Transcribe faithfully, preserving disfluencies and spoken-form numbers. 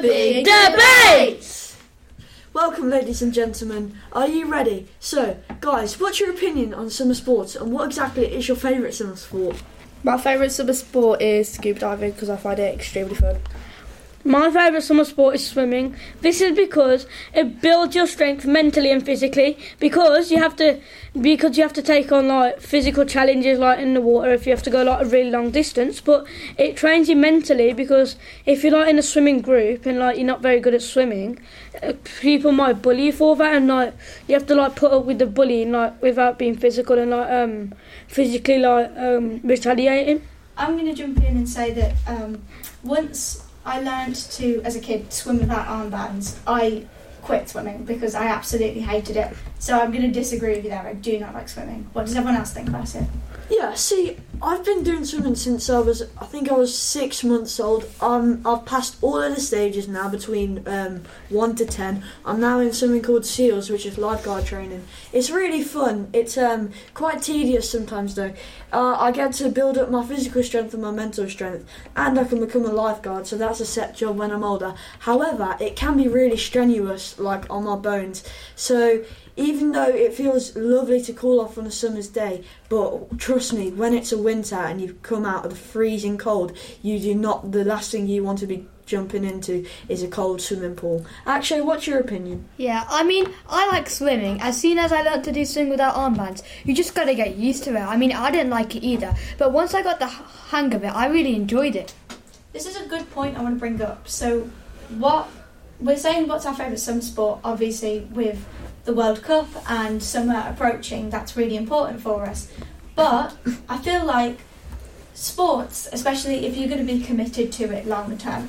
Big Debates! Welcome, ladies and gentlemen. Are you ready? So, guys, what's your opinion on summer sports and what exactly is your favourite summer sport? My favourite summer sport is scuba diving because I find it extremely fun. My favourite summer sport is swimming. This is because it builds your strength mentally and physically. Because you have to, because you have to take on like physical challenges like in the water if you have to go like a really long distance. But it trains you mentally because if you're like in a swimming group and like you're not very good at swimming, people might bully you for that, and like you have to like put up with the bullying like without being physical and like um physically like um retaliating. I'm going to jump in and say that um once I learned to, as a kid, swim without armbands, I quit swimming because I absolutely hated it. So I'm going to disagree with you there. I do not like swimming. What does everyone else think about it? Yeah, see, I've been doing swimming since I was, I think I was six months old. Um, I've passed all of the stages now between um, one to ten. I'm now in something called SEALS, which is lifeguard training. It's really fun. It's um, quite tedious sometimes though. Uh, I get to build up my physical strength and my mental strength, and I can become a lifeguard, so that's a set job when I'm older. However, it can be really strenuous, like on my bones. So even though it feels lovely to cool off on a summer's day, but trust me, when it's a winter and you come out of the freezing cold, you do not, the last thing you want to be jumping into is a cold swimming pool. Actually, what's your opinion? Yeah, I mean, I like swimming. As soon as I learnt to do swim without armbands, you just got to get used to it. I mean, I didn't like it either, but once I got the hang of it, I really enjoyed it. This is a good point I want to bring up. So, what we're saying, what's our favourite summer sport? Obviously, with the World Cup and summer approaching, that's really important for us. But I feel like sports, especially if you're going to be committed to it long term,